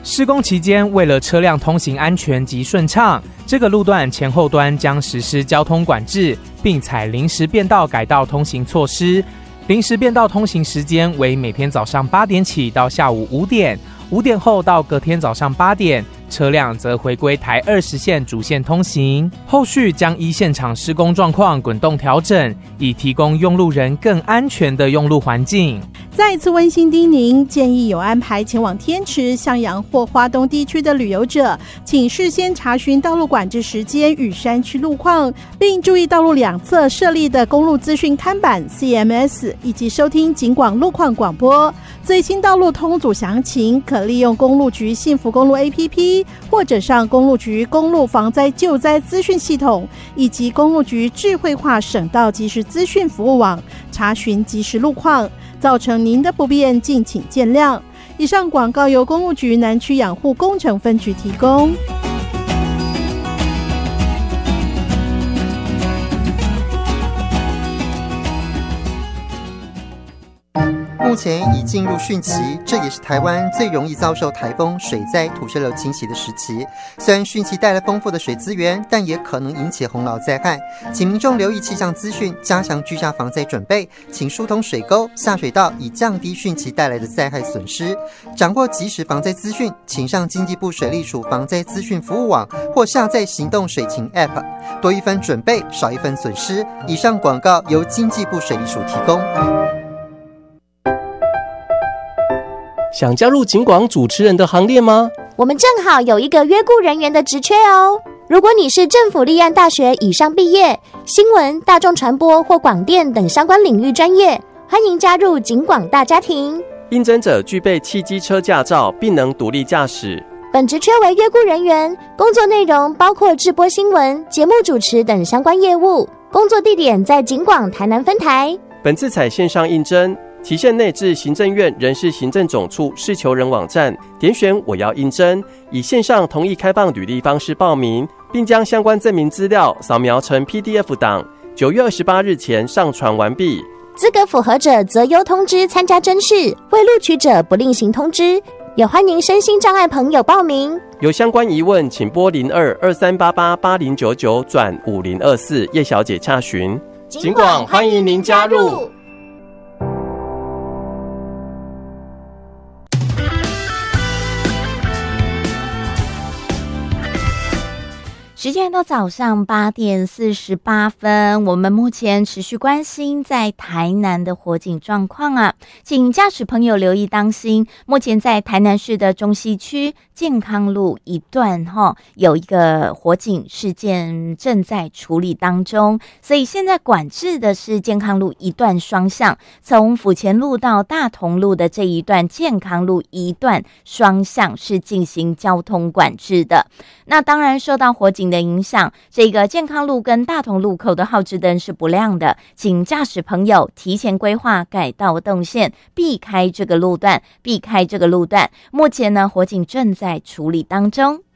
施工期间，为了车辆通行安全及顺畅，这个路段前后端将实施交通管制，并采临时变道改道通行措施。临时变道通行时间为每天早上8点起到下午5点，5点后到隔天早上8点，车辆则回归台20线主线通行。后续将依现场施工状况滚动调整，以提供用路人更安全的用路环境。 再次温馨叮咛，建议有安排前往天池、向阳或花东地区的旅游者，请事先查询道路管制时间与山区路况，并注意道路两侧设立的公路资讯看板 CMS， 以及收听警广路况广播。最新道路通组详情可利用公路局幸福公路 APP， 或者上公路局公路防灾救灾资讯系统，以及公路局智慧化省道即时资讯服务网查询即时路况。造成您的不便，敬请见谅。以上广告由公路局南区养护工程分局提供。 目前已进入汛期，这也是台湾最容易遭受台风、水灾、土石流侵袭的时期。虽然汛期带来丰富的水资源，但也可能引起洪涝灾害，请民众留意气象资讯，加强居家防灾准备，请疏通水沟、下水道，以降低汛期带来的灾害损失。掌握即时防灾资讯，请上经济部水利署防灾资讯服务网，或下载行动水情 App， 多一分准备，少一分损失。以上广告由经济部水利署提供。 想加入警广主持人的行列吗？ 我们正好有一个约雇人员的职缺哦。如果你是政府立案大学以上毕业，新闻、大众传播或广电等相关领域专业，欢迎加入警广大家庭。 应征者具备汽机车驾照，并能独立驾驶。 本职缺为约雇人员，工作内容包括制播新闻、节目主持等相关业务。工作地点在警广台南分台。 本次采线上应征，期限内至行政院人事行政总处事求人网站点选我要应征，以线上同意开放履历方式报名，并将相关证明资料扫描成 PDF 档，9月28日前上传完毕。 资格符合者择优通知参加甄试，未录取者不另行通知。也欢迎身心障碍朋友报名。 有相关疑问，请拨0223888099转5024叶小姐洽询。警广欢迎您加入。 时间到早上8点48分，我们目前持续关心在台南的火警状况啊，请驾驶朋友留意当心。目前在台南市的中西区健康路一段有一个火警事件正在处理当中，所以现在管制的是健康路一段双向，从府前路到大同路的这一段健康路一段双向是进行交通管制的。那当然受到火警的影响，这个健康路跟大同路口的号志灯是不亮的，请驾驶朋友提前规划改道动线，避开这个路段。目前呢，火警正在处理当中。